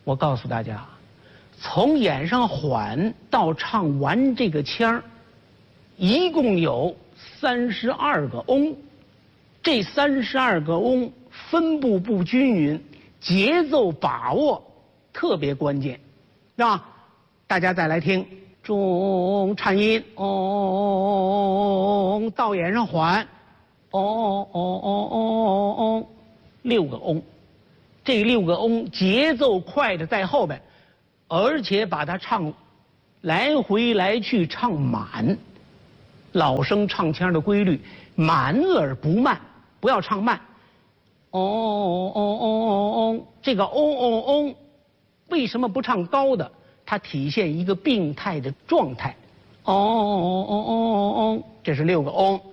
我告诉大家，从演上缓到唱完这个腔儿，一共有32个嗡，这32个嗡分布不均匀，节奏把握特别关键，是吧？大家再来听，中颤音，嗡，到演上缓，嗡，6个嗡，这6个嗡节奏快的在后边，而且把它唱来回来去唱满。老生唱腔的规律，满而不慢，不要唱慢。这个为什么不唱高的？它体现一个病态的状态。这是6个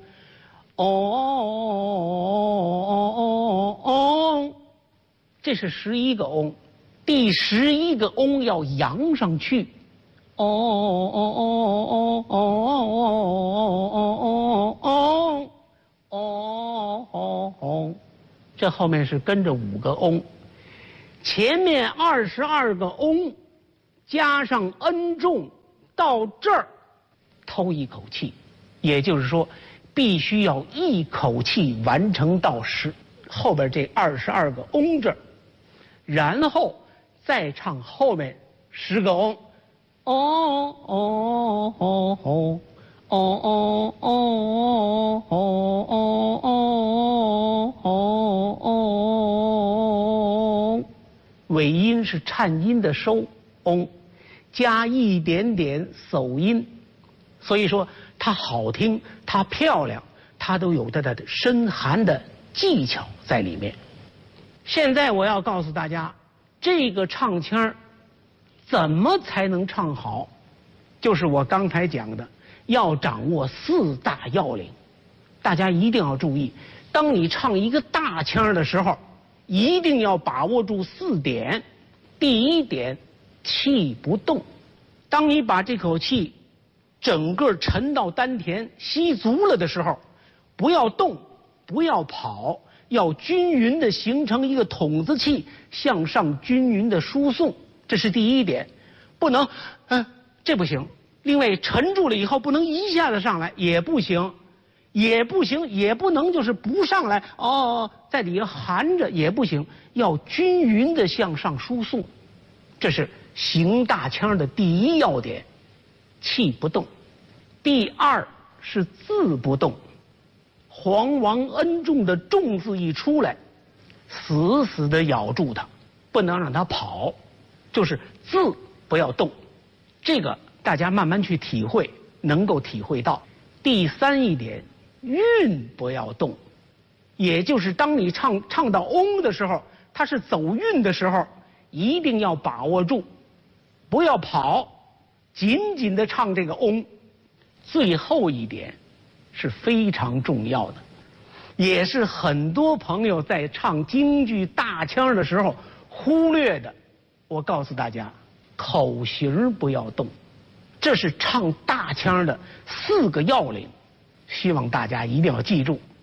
这是11个嗡，第11个嗡要扬上去。这后面是跟着5个嗡，前面22个嗡加上恩重，到这儿偷一口气，也就是说，必须要一口气完成到后边这22个嗡这儿，然后再唱后面10个嗡。尾音是颤音的收，加一点点手音，所以说它好听，它漂亮，它都有它的深含的技巧在里面。现在我要告诉大家，这个唱腔怎么才能唱好？就是我刚才讲的，要掌握4大要领。大家一定要注意，当你唱一个大腔的时候，一定要把握住4点。第一点，气不动。当你把这口气整个沉到丹田，吸足了的时候，不要动，不要跑，要均匀的形成一个筒子气向上均匀的输送，这是第一点。不能这不行。另外沉住了以后不能一下子上来，也不行，也不能就是不上来在底下含着也不行，要均匀的向上输送，这是行大腔的第一要点，气不动。第二是字不动，黄王恩重的重字一出来，死死的咬住它，不能让它跑，就是字不要动，这个大家慢慢去体会，能够体会到。第三一点，韵不要动，也就是当你唱到嗡的时候，它是走韵的时候，一定要把握住，不要跑，紧紧的唱这个嗡。最后一点是非常重要的，也是很多朋友在唱京剧大腔的时候忽略的。我告诉大家，口型不要动，这是唱大腔的4个要领，希望大家一定要记住。